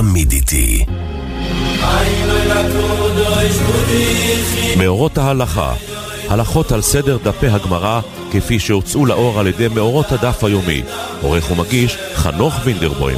תמיד איתי. מאורות ההלכה, הלכות על סדר דפי הגמרא כפי שהוצאו לאור על ידי מאורות הדף היומי. עורך ומגיש חנוך וינדרבוים.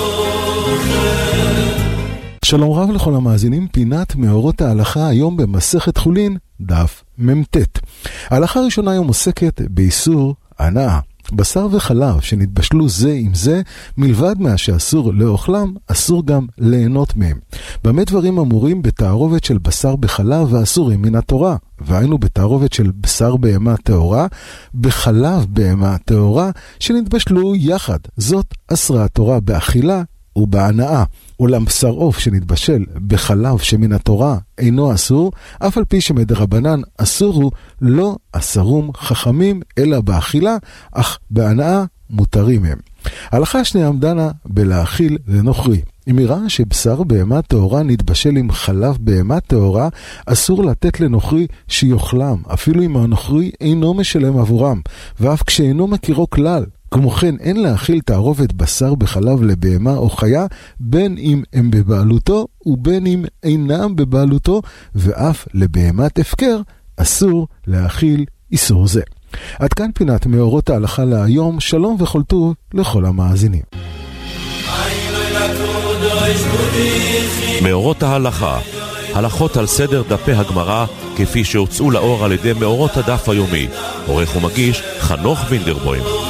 שלום רב לכל המאזינים, פינת מאורות ההלכה היום במסכת חולין, דף ממתת. ההלכה הראשונה היום עוסקת באיסור הנאה. בשר וחלב שנתבשלו זה עם זה, מלבד מה שאסור לאוכלם, אסור גם ליהנות מהם. במה דברים אמורים בתערובת של בשר בחלב ואסורים מן התורה? והיינו בתערובת של בשר בהמה טהורה, בחלב בהמה טהורה שנתבשלו יחד. זאת אסרה התורה באכילה ובהנאה. אולם בשר עוף שנתבשל בחלב שמן התורה אינו אסור, אף על פי שמדרבנן אסור הוא, לא אסרום חכמים אלא באכילה, אך בהנאה מותרים הם. ההלכה השנייה דנה בלהאכיל לנוכרי. אם יראה שבשר בהמה טהורה נתבשל עם חלב בהמה טהורה, אסור לתת לנוכרי שיוכלם, אפילו אם הנוכרי אינו משלם עבורם, ואף כשאינו מכירו כלל. כמו כן, אין להאכיל תערובת בשר בחלב לבהמה או חיה, בין אם הם בבעלותו ובין אם אינם בבעלותו, ואף לבהמת הפקר אסור להאכיל איסור זה. עד כאן פינת מאורות ההלכה להיום. שלום וכל טוב לכל המאזינים. מאורות ההלכה, הלכות על סדר דפי הגמרא כפי שהוצאו לאור על ידי מאורות הדף היומי. עורך ומגיש חנוך וינדרבוים.